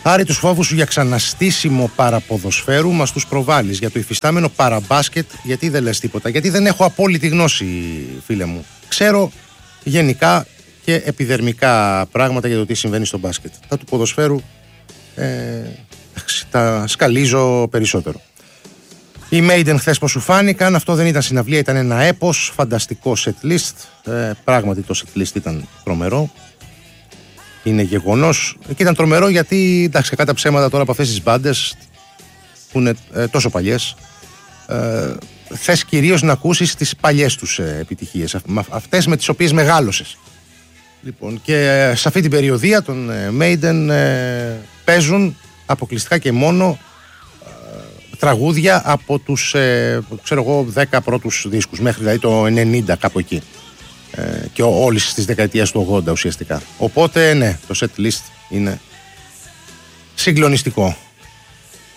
Άρη, τους φόβους σου για ξαναστήσιμο παραποδοσφαίρου μας τους προβάλλεις. Για το υφιστάμενο παραμπάσκετ, γιατί δεν λες τίποτα? Γιατί δεν έχω απόλυτη γνώση, φίλε μου. Ξέρω γενικά και επιδερμικά πράγματα για το τι συμβαίνει στο μπάσκετ. Τα του ποδοσφαίρου τα σκαλίζω περισσότερο. Οι Maiden χθες πως σου φάνηκαν? Αυτό δεν ήταν συναυλία, ήταν ένα έπος. Φανταστικό set list. Πράγματι το set list ήταν τρομερό. Είναι γεγονός. Και ήταν τρομερό γιατί, εντάξει, κατά ψέματα τώρα από αυτές τις μπάντες που είναι τόσο παλιές, θες κυρίως να ακούσεις τις παλιές τους επιτυχίες, αυτές με τις οποίες μεγάλωσες. Λοιπόν, και σε αυτή την περιοδία των Maiden παίζουν αποκλειστικά και μόνο τραγούδια από τους 10 πρώτους δίσκους, μέχρι δηλαδή το 90, κάπου εκεί, και όλες τις δεκαετίες του 80 ουσιαστικά. Οπότε ναι, το set list είναι συγκλονιστικό.